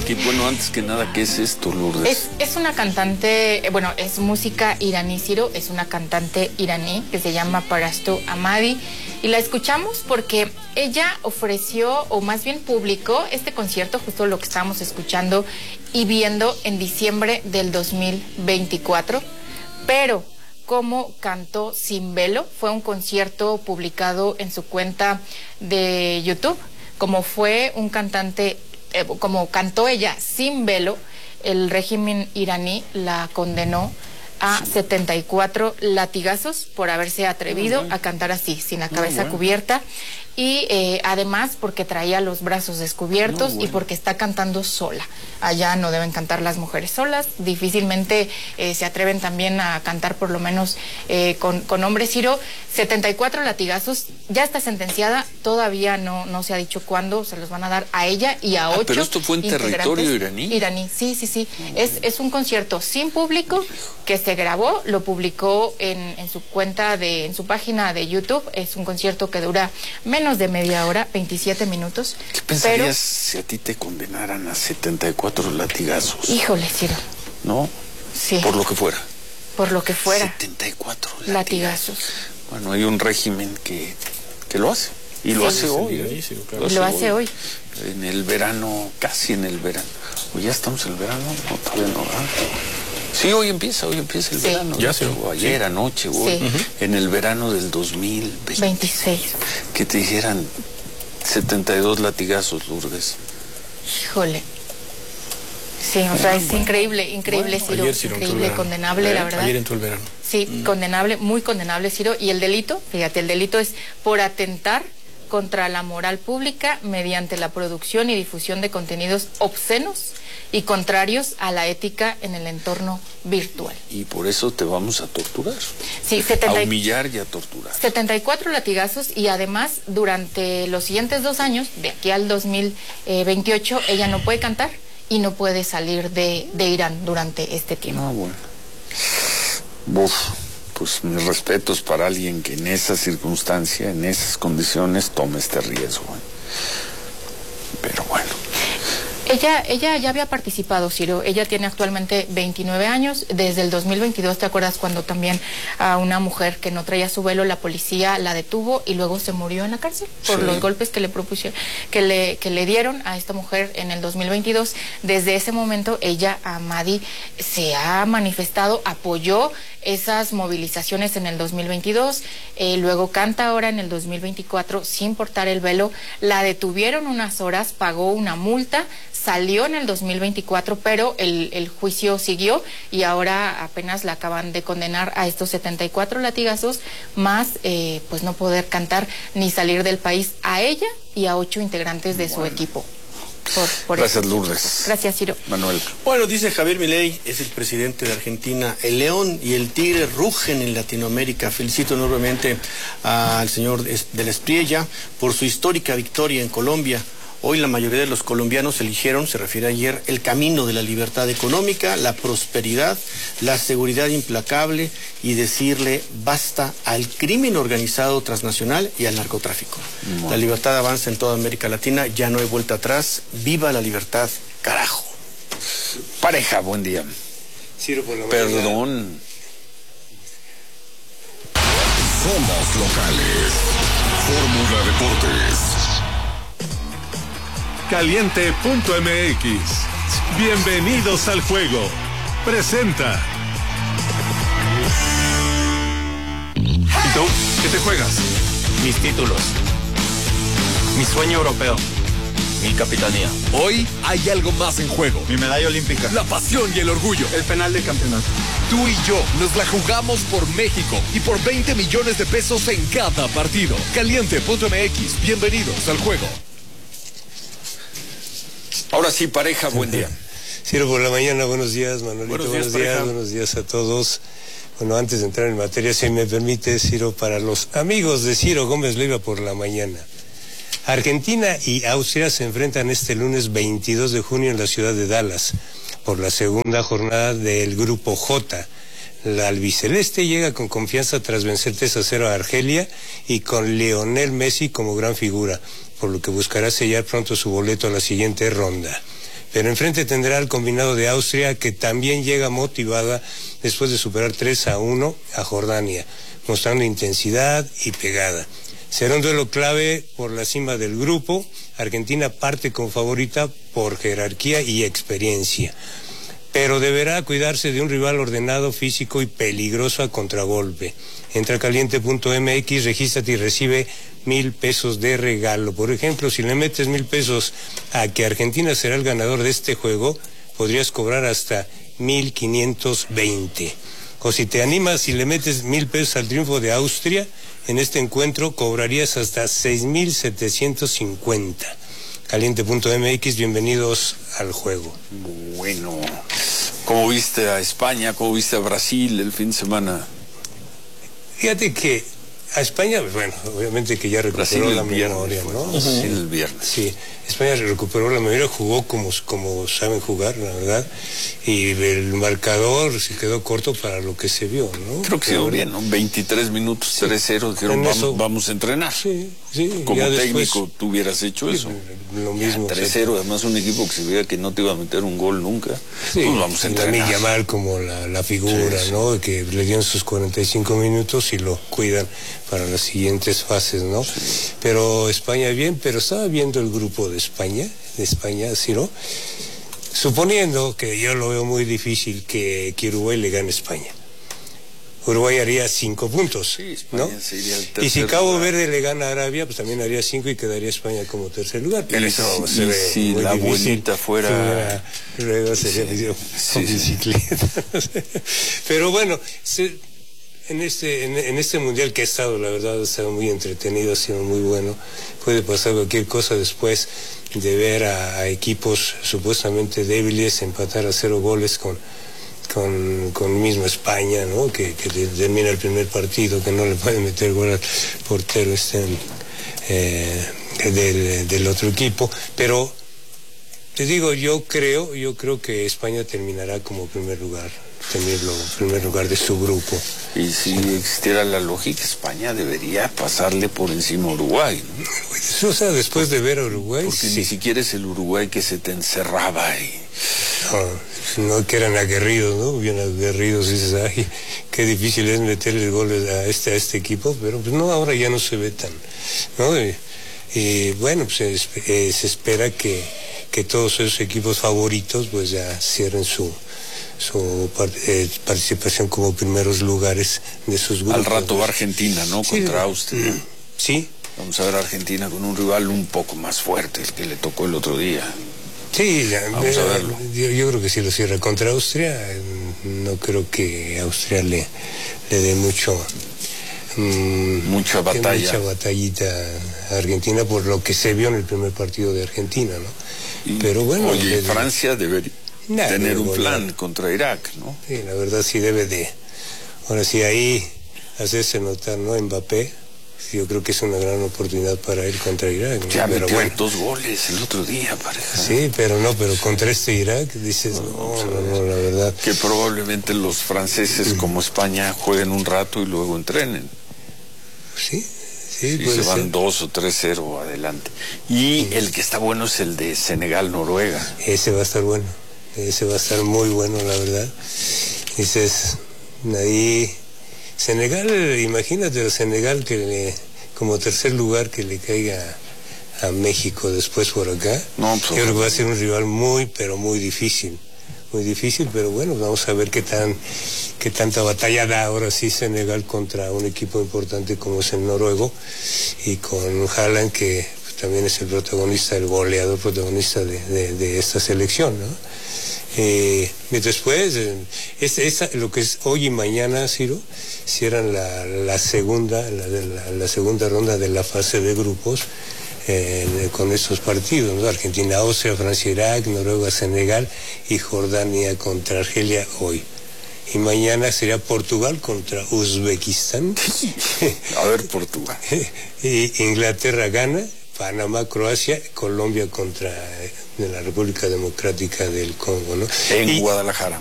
Que bueno, antes que nada, ¿qué es esto, Lourdes? Es una cantante, bueno, es música iraní, Ciro, es una cantante iraní que se llama Parastu Ahmadi, y la escuchamos porque ella ofreció, o más bien publicó, este concierto, justo lo que estábamos escuchando y viendo en diciembre del 2024, pero como cantó sin velo. Fue un concierto publicado en su cuenta de YouTube. Como fue un cantante, como cantó ella sin velo, el régimen iraní la condenó a 74 latigazos por haberse atrevido a cantar así, sin la cabeza cubierta. Y además porque traía los brazos descubiertos y porque está cantando sola. Allá no deben cantar las mujeres solas, difícilmente se atreven también a cantar por lo menos con hombres. Ciro, 74 latigazos, ya está sentenciada, todavía no se ha dicho cuándo se los van a dar a ella y a 8. ¿Pero esto fue en territorio iraní? Iraní, sí. Es un concierto sin público que se grabó, lo publicó en su cuenta, en su página de YouTube. Es un concierto que dura menos de media hora, 27 minutos. ¿Qué pensarías si a ti te condenaran a 74 latigazos? Híjole, Ciro. ¿No? Sí. Por lo que fuera. Por lo que fuera. 74 latigazos. Bueno, hay un régimen que lo hace. Y lo hace hoy. Lo hace hoy. En el verano, casi en el verano. ¿O ya estamos en el verano? No, todavía no, ¿verdad? Sí, hoy empieza el verano. Ya sé. O ayer, anoche, hoy, en el verano del 2026. Que te dijeran 72 latigazos, Lourdes. Híjole. Sí, o sea, es increíble, Ciro. Increíble, condenable, la verdad. Ayer entró el verano. Sí, condenable, muy condenable, Ciro. Y el delito, fíjate, el delito es por atentar contra la moral pública mediante la producción y difusión de contenidos obscenos y contrarios a la ética en el entorno virtual. Y por eso te vamos a torturar. Sí, a humillar y a torturar. 74 latigazos, y además durante los siguientes 2 años, de aquí al 2028, ella no puede cantar y no puede salir de Irán durante este tiempo. Bueno. Pues mis respetos para alguien que en esa circunstancia, en esas condiciones, tome este riesgo. Pero bueno. Ella ya había participado, Ciro. Ella tiene actualmente 29 años. Desde el 2022, ¿te acuerdas cuando también a una mujer que no traía su velo, la policía la detuvo y luego se murió en la cárcel por los golpes que le propusieron, que le dieron a esta mujer en el 2022? Desde ese momento, ella, Ahmadi, se ha manifestado, apoyó esas movilizaciones en el 2022, luego canta ahora en el 2024 sin portar el velo. La detuvieron unas horas, pagó una multa, salió en el 2024, pero el juicio siguió y ahora apenas la acaban de condenar a estos 74 latigazos, más pues no poder cantar ni salir del país, a ella y a 8 integrantes de su equipo. Gracias, Lourdes. Gracias, Ciro. Manuel. Bueno, dice Javier Milei, es el presidente de Argentina. El león y el tigre rugen en Latinoamérica. Felicito enormemente al señor de la Espriella por su histórica victoria en Colombia. Hoy la mayoría de los colombianos eligieron, se refiere ayer, el camino de la libertad económica, la prosperidad, la seguridad implacable y decirle basta al crimen organizado transnacional y al narcotráfico. La libertad avanza en toda América Latina, ya no hay vuelta atrás. ¡Viva la libertad, carajo! Pareja, buen día. Ciro, por la Perdón. Somos locales. Fórmula Deportes. Caliente.mx. Bienvenidos al juego. Presenta. ¿Y tú? ¿Qué te juegas? Mis títulos. Mi sueño europeo. Mi capitanía. Hoy hay algo más en juego. Mi medalla olímpica. La pasión y el orgullo. El penal del campeonato. Tú y yo nos la jugamos por México y por 20 millones de pesos en cada partido. Caliente.mx. Bienvenidos al juego. Ahora sí, pareja, buen día. Ciro, por la mañana, buenos días, Manolito, buenos días a todos. Bueno, antes de entrar en materia, si me permite, Ciro, para los amigos de Ciro Gómez Leiva por la mañana. Argentina y Austria se enfrentan este lunes 22 de junio en la ciudad de Dallas por la segunda jornada del Grupo J. La albiceleste llega con confianza tras vencer 3-0 a Argelia y con Lionel Messi como gran figura, por lo que buscará sellar pronto su boleto a la siguiente ronda. Pero enfrente tendrá al combinado de Austria, que también llega motivada después de superar 3-1 a Jordania, mostrando intensidad y pegada. Será un duelo clave por la cima del grupo. Argentina parte con favorita por jerarquía y experiencia, pero deberá cuidarse de un rival ordenado, físico y peligroso a contragolpe. Entra a caliente.mx, regístrate y recibe 1,000 pesos de regalo. Por ejemplo, si le metes 1,000 pesos a que Argentina será el ganador de este juego, podrías cobrar hasta 1,520. O si te animas y le metes 1,000 pesos al triunfo de Austria, en este encuentro cobrarías hasta 6,750. Caliente.mx, bienvenidos al juego. Bueno, ¿cómo viste a España? ¿Cómo viste a Brasil el fin de semana? Fíjate que a España, bueno, obviamente que ya recuperó la memoria, ¿no? Sí, el viernes. Sí, España recuperó la memoria, jugó como saben jugar, la verdad, y el marcador se quedó corto para lo que se vio, ¿no? Creo que quedó bien, ¿no? 23 minutos, sí. 3-0, dijeron, vamos a entrenar. Sí. Como técnico, después, tú hubieras hecho eso. Lo mismo. 3-0, además un equipo que se veía que no te iba a meter un gol nunca. Sí, pues vamos a entrenar. Lamine Yamal como la figura, sí. ¿No? Que le dieron sus 45 minutos y lo cuidan para las siguientes fases, ¿no? Sí. Pero España bien, pero estaba viendo el grupo de España, ¿sí, no? Suponiendo que yo lo veo muy difícil que Uruguay le gane a España. Uruguay haría 5 puntos, sí, España, ¿no? Sería el y si Cabo Verde le gana a Arabia, pues también haría 5 y quedaría España como tercer lugar. Pero eso se ve si muy la difícil, buenita fuera... Luego sería con bicicleta. Pero bueno, en este mundial que ha estado, la verdad, ha estado muy entretenido, ha sido muy bueno. Puede pasar cualquier cosa después de ver a equipos supuestamente débiles empatar a 0 goles con mismo España, ¿no? Que termina el primer partido, que no le puede meter gol al portero del otro equipo. Pero te digo, yo creo que España terminará como primer lugar de su grupo. Y si existiera la lógica, España debería pasarle por encima a Uruguay, ¿no? O sea, después de ver a Uruguay, porque sí. Ni siquiera es el Uruguay que se te encerraba ahí. No, que eran aguerridos, ¿no? Bien aguerridos, dices, ay, qué difícil es meterle goles a este equipo, pero pues no, ahora ya no se ve tan, ¿no? Y bueno, pues se espera que todos esos equipos favoritos pues ya cierren su participación como primeros lugares de sus grupos. Al rato va Argentina, ¿no? Sí, contra Austria. Sí. Vamos a ver a Argentina con un rival un poco más fuerte, el que le tocó el otro día. Sí, vamos a verlo. Yo creo que si lo cierra contra Austria, no creo que Austria le dé mucha batallita a Argentina por lo que se vio en el primer partido de Argentina, ¿no? Pero bueno, oye, Francia debería tener un plan contra Irak, ¿no? Sí, la verdad sí debe de. Ahora sí, ahí hacerse notar, ¿no? Mbappé, yo creo que es una gran oportunidad para él contra Irak, ¿no? Ya metió 2 goles el otro día, pareja. Sí, pero contra Irak dices, no, la verdad. Que probablemente los franceses como España jueguen un rato y luego entrenen. Sí, se van 2 o 3-0 adelante. Y el que está bueno es el de Senegal-Noruega. Ese va a estar bueno. Ese va a estar muy bueno, la verdad. Dices, ahí Senegal, imagínate Senegal como tercer lugar que le caiga a México después por acá. No, pues, yo creo que va a ser un rival muy, pero muy difícil. Muy difícil, pero bueno, vamos a ver qué tanta batalla da ahora sí Senegal contra un equipo importante como es el noruego, y con Haaland, que también es el protagonista, el goleador protagonista de esta selección, ¿no? Y después, lo que es hoy y mañana, Ciro, cierran la segunda ronda de la fase de grupos con estos partidos, ¿no? Argentina, Austria, Francia, Irak, Noruega, Senegal y Jordania contra Argelia hoy. Y mañana sería Portugal contra Uzbekistán. A ver, Portugal. Y Inglaterra gana, Panamá, Croacia, Colombia contra la República Democrática del Congo, ¿no? En Guadalajara.